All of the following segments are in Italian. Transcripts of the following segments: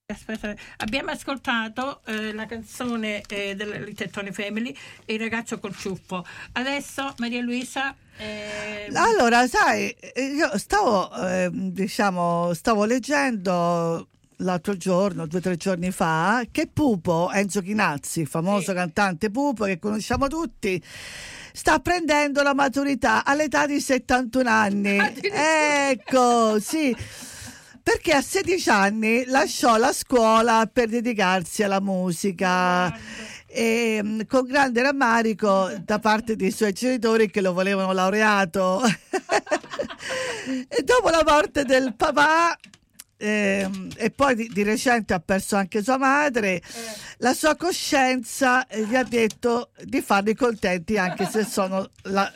Aspetta, abbiamo ascoltato la canzone delle Tettone Family, Il ragazzo col ciuffo. Adesso Maria Luisa. Allora, sai, io stavo leggendo l'altro giorno, 2 o 3 giorni fa, che Pupo, Enzo Chinazzi, famoso cantante Pupo che conosciamo tutti, sta prendendo la maturità all'età di 71 anni. Ecco, sì. Perché a 16 anni lasciò la scuola per dedicarsi alla musica, e con grande rammarico da parte dei suoi genitori che lo volevano laureato. E dopo la morte del papà, e poi di recente ha perso anche sua madre, la sua coscienza gli ha detto di farli contenti anche se sono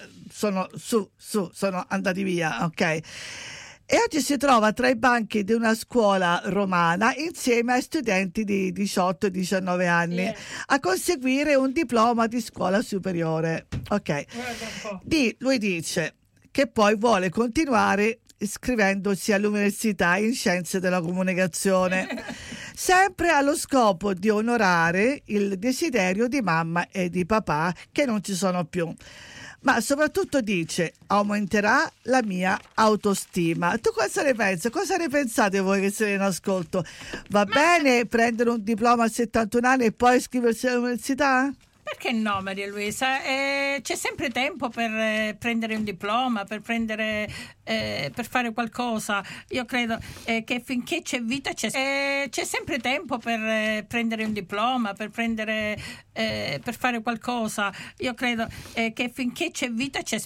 andati via, ok? E oggi si trova tra i banchi di una scuola romana insieme ai studenti di 18 e 19 anni a conseguire un diploma di scuola superiore. Ok. Lui dice che poi vuole continuare iscrivendosi all'università in scienze della comunicazione, sempre allo scopo di onorare il desiderio di mamma e di papà che non ci sono più. Ma soprattutto dice: aumenterà la mia autostima. Tu cosa ne pensi? Cosa ne pensate voi che siete in ascolto? Va bene prendere un diploma a 71 anni e poi iscriversi all'università? Perché no, Maria Luisa? C'è sempre tempo per prendere un diploma, per fare qualcosa. Io credo che finché c'è vita c'è sempre tempo per prendere un diploma, per fare qualcosa. Io credo che finché c'è vita c'è